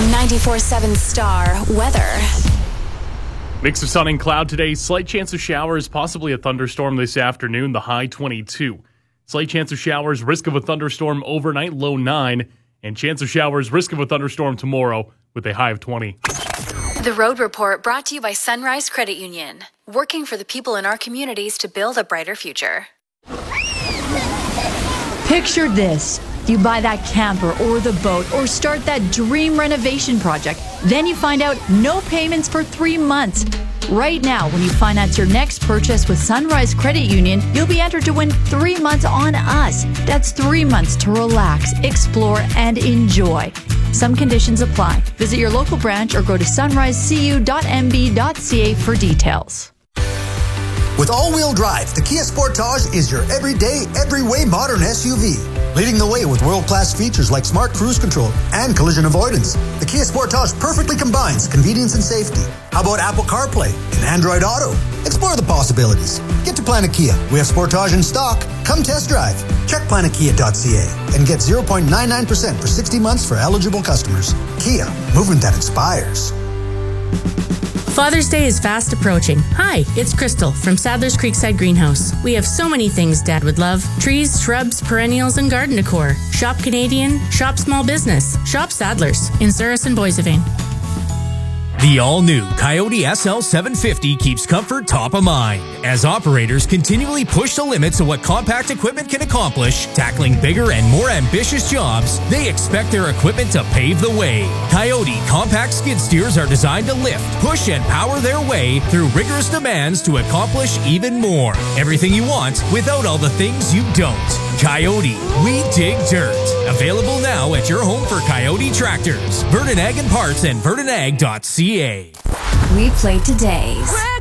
94.7 Star Weather. Mix of sun and cloud today. Slight chance of showers, possibly a thunderstorm this afternoon. The high 22. Slight chance of showers, risk of a thunderstorm overnight, low 9. And chance of showers, risk of a thunderstorm tomorrow with a high of 20. The Road Report brought to you by Sunrise Credit Union. Working for the people in our communities to build a brighter future. Picture this. You buy that camper or the boat or start that dream renovation project. Then you find out no payments for 3 months. Right now, when you finance your next purchase with Sunrise Credit Union, you'll be entered to win 3 months on us. That's 3 months to relax, explore, and enjoy. Some conditions apply. Visit your local branch or go to sunrisecu.mb.ca for details. With all-wheel drive, the Kia Sportage is your everyday, every-way modern SUV. Leading the way with world-class features like smart cruise control and collision avoidance, the Kia Sportage perfectly combines convenience and safety. How about Apple CarPlay and Android Auto? Explore the possibilities. Get to Planet Kia. We have Sportage in stock. Come test drive. Check planetkia.ca and get 0.99% for 60 months for eligible customers. Kia, movement that inspires. Father's Day is fast approaching. Hi, it's Crystal from Sadler's Creekside Greenhouse. We have so many things Dad would love. Trees, shrubs, perennials, and garden decor. Shop Canadian, shop small business. Shop Sadler's in Surras and Boissevain. The all-new Coyote SL750 keeps comfort top of mind as operators continually push the limits of what compact equipment can accomplish. Tackling bigger and more ambitious jobs, they expect their equipment to pave the way. Coyote compact skid steers are designed to lift, push, and power their way through rigorous demands to accomplish even more. Everything you want without all the things you don't. Coyote, we dig dirt. Available now at your home for Coyote tractors. Verdon Ag and Parts and VerdonAg.ca. We play today's